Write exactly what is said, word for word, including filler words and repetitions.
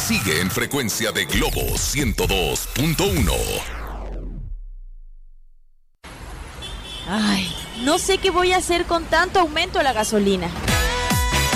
Sigue en frecuencia de Globo ciento dos punto uno. Ay, no sé qué voy a hacer con tanto aumento a la gasolina.